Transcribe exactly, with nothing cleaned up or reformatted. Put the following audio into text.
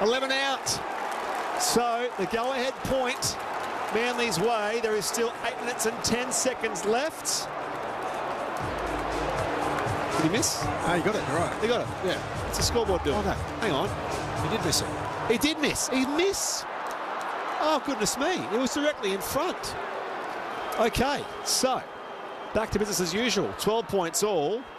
eleven out. So the go-ahead point Manly's way. There is still eight minutes and ten seconds left. Did he miss? Oh, you got it. You're right. He got it. Yeah. What's the scoreboard doing? Oh, no. Hang on. He did miss it. He did miss. He missed. Oh, goodness me. It was directly in front. Okay, so back to business as usual. twelve points all.